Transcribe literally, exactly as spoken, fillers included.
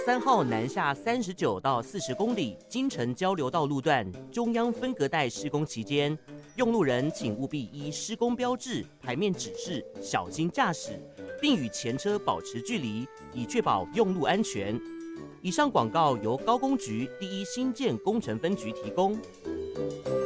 三号南下三十九到四十公里京城交流道路段中央分隔带施工期间，用路人请务必依施工标志、台面指示小心驾驶，并与前车保持距离，以确保用路安全。以上广告由高工局第一新建工程分局提供。